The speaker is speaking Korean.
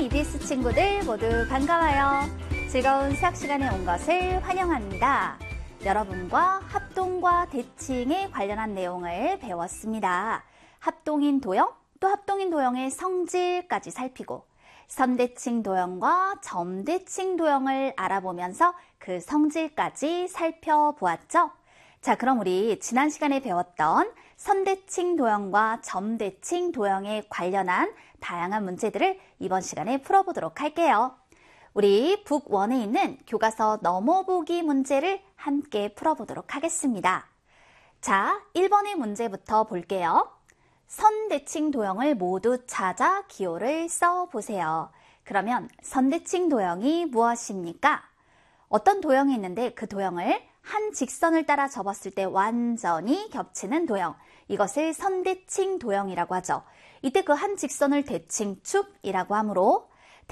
EBS 친구들 모두 반가워요. 즐거운 수학 시간에 온 것을 환영합니다. 여러분과 합동과 대칭에 관련한 내용을 배웠습니다. 합동인 도형, 또 합동인 도형의 성질까지 살피고 선대칭 도형과 점대칭 도형을 알아보면서 그 성질까지 살펴보았죠. 자, 그럼 우리 지난 시간에 배웠던 선대칭 도형과 점대칭 도형에 관련한 다양한 문제들을 이번 시간에 풀어보도록 할게요. 우리 북 1에 있는 교과서 넘어보기 문제를 함께 풀어보도록 하겠습니다. 자, 1번의 문제부터 볼게요. 선대칭 도형을 모두 찾아 기호를 써보세요. 그러면 선대칭 도형이 무엇입니까? 어떤 도형이 있는데 그 도형을 한 직선을 따라 접었을 때 완전히 겹치는 도형. 이것을 선대칭 도형이라고 하죠. 이때 그 한 직선을 대칭축이라고 하므로